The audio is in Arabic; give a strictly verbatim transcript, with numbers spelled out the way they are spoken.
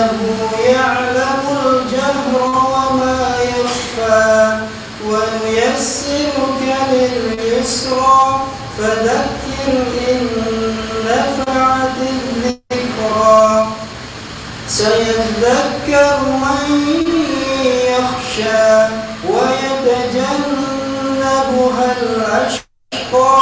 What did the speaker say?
إنه يعلم الجهر وما يخفى ونيسرك لليسرى فذكر إن نفعت الذكرى سيذكر من يخشى ويتجنبها الأشقى